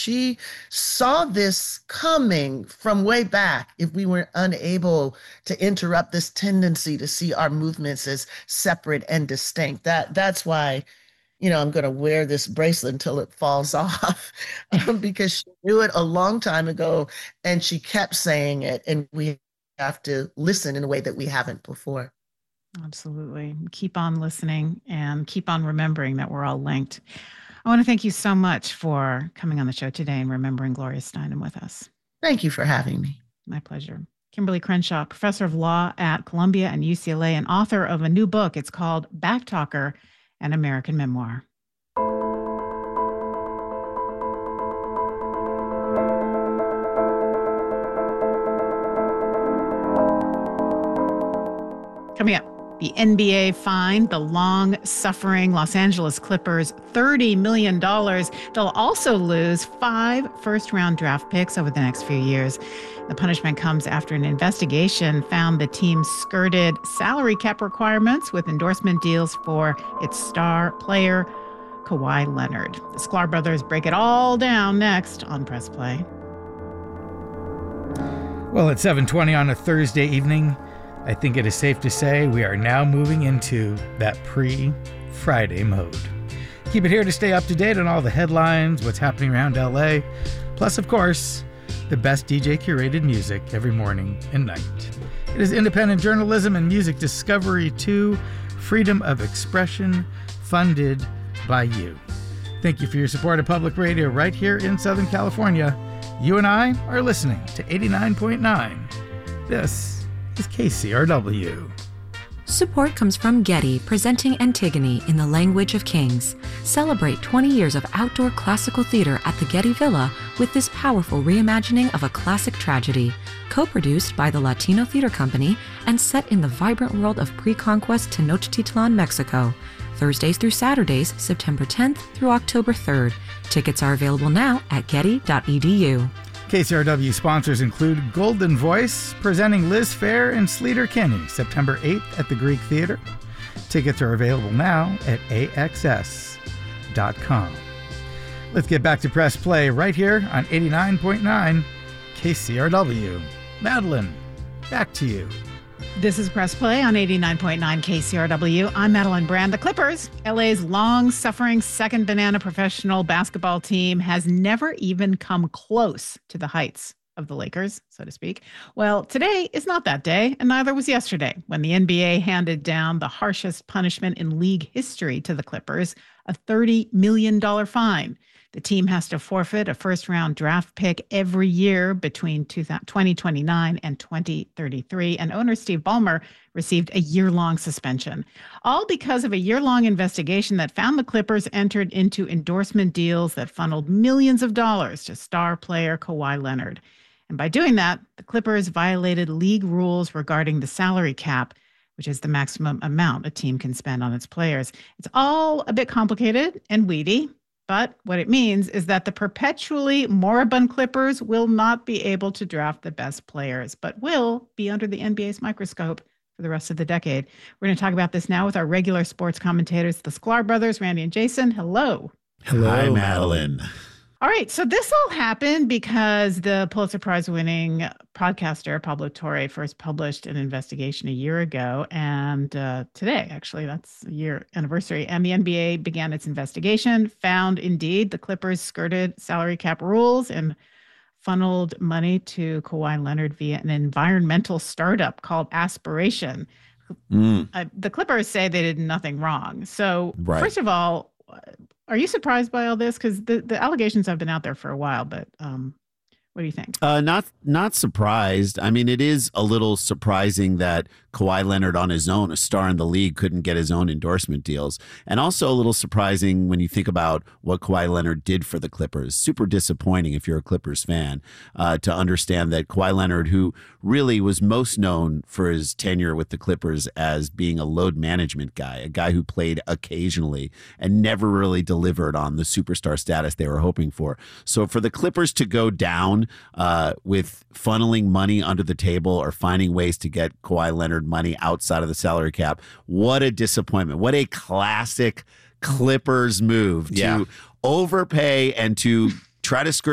she saw this coming from way back if we were unable to interrupt this tendency to see our movements as separate and distinct. That's why, I'm going to wear this bracelet until it falls off because she knew it a long time ago and she kept saying it. And we have to listen in a way that we haven't before. Absolutely. Keep on listening and keep on remembering that we're all linked. I want to thank you so much for coming on the show today and remembering Gloria Steinem with us. Thank you for having me. My pleasure. Kimberly Crenshaw, professor of law at Columbia and UCLA and author of a new book. It's called Backtalker, an American Memoir. Coming up, the NBA fined the long-suffering Los Angeles Clippers $30 million. They'll also lose 5 first-round draft picks over the next few years. The punishment comes after an investigation found the team skirted salary cap requirements with endorsement deals for its star player, Kawhi Leonard. The Sklar brothers break it all down next on Press Play. Well, at 7:20 on a Thursday evening, I think it is safe to say we are now moving into that pre-Friday mode. Keep it here to stay up to date on all the headlines, what's happening around LA, plus, of course, the best DJ curated music every morning and night. It is independent journalism and music discovery too, freedom of expression, funded by you. Thank you for your support of public radio right here in Southern California. You and I are listening to 89.9. This is KCRW. Support comes from Getty, presenting Antigone in the Language of Kings. Celebrate 20 years of outdoor classical theater at the Getty Villa with this powerful reimagining of a classic tragedy. Co-produced by the Latino Theater Company and set in the vibrant world of pre-conquest Tenochtitlan, Mexico. Thursdays through Saturdays, September 10th through October 3rd. Tickets are available now at getty.edu. KCRW sponsors include Golden Voice, presenting Liz Phair and Sleater Kinney, September 8th at the Greek Theater. Tickets are available now at axs.com. Let's get back to Press Play right here on 89.9 KCRW. Madeline, back to you. This is Press Play on 89.9 KCRW. I'm Madeline Brand. The Clippers, LA's long-suffering second banana professional basketball team, has never even come close to the heights of the Lakers, so to speak. Well, today is not that day, and neither was yesterday, when the NBA handed down the harshest punishment in league history to the Clippers, a $30 million fine. The team has to forfeit a first-round draft pick every year between 2029 and 2033, and owner Steve Ballmer received a year-long suspension, all because of a year-long investigation that found the Clippers entered into endorsement deals that funneled millions of dollars to star player Kawhi Leonard. And by doing that, the Clippers violated league rules regarding the salary cap, which is the maximum amount a team can spend on its players. It's all a bit complicated and weedy. But what it means is that the perpetually moribund Clippers will not be able to draft the best players, but will be under the NBA's microscope for the rest of the decade. We're going to talk about this now with our regular sports commentators, the Sklar brothers, Randy and Jason. Hello. Hello, hi, Madeline. All right, so this all happened because the Pulitzer Prize-winning podcaster Pablo Torre first published an investigation a year ago, and today, actually, that's a year anniversary, and the NBA began its investigation, found indeed the Clippers skirted salary cap rules and funneled money to Kawhi Leonard via an environmental startup called Aspiration. The Clippers say they did nothing wrong. So, First of all, are you surprised by all this? Because the allegations have been out there for a while, but what do you think? Not surprised. I mean, it is a little surprising that Kawhi Leonard on his own, a star in the league, couldn't get his own endorsement deals. And also a little surprising when you think about what Kawhi Leonard did for the Clippers. Super disappointing if you're a Clippers fan to understand that Kawhi Leonard, who really was most known for his tenure with the Clippers as being a load management guy, a guy who played occasionally and never really delivered on the superstar status they were hoping for. So for the Clippers to go down with funneling money under the table or finding ways to get Kawhi Leonard money outside of the salary cap, what a disappointment. What a classic Clippers move to overpay and to try to skirt